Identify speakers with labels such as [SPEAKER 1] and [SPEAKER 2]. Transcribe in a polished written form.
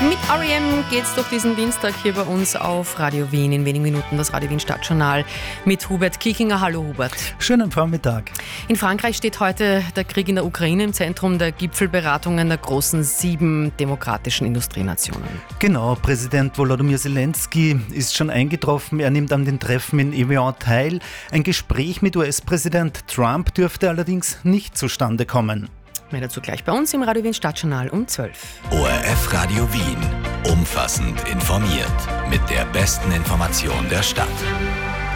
[SPEAKER 1] Mit R.E.M. geht's durch diesen Dienstag hier bei uns auf Radio Wien. In wenigen Minuten das Radio Wien Stadtjournal mit Hubert Kichinger. Hallo Hubert.
[SPEAKER 2] Schönen Vormittag.
[SPEAKER 1] In Frankreich steht heute der Krieg in der Ukraine im Zentrum der Gipfelberatungen der großen 7 demokratischen Industrienationen.
[SPEAKER 2] Genau, Präsident Volodymyr Zelensky ist schon eingetroffen. Er nimmt an den Treffen in Evian teil. Ein Gespräch mit US-Präsident Trump dürfte allerdings nicht zustande kommen.
[SPEAKER 1] Mehr dazu gleich bei uns im Radio Wien Stadtjournal um 12.
[SPEAKER 3] ORF Radio Wien. Umfassend informiert. Mit der besten Information der Stadt.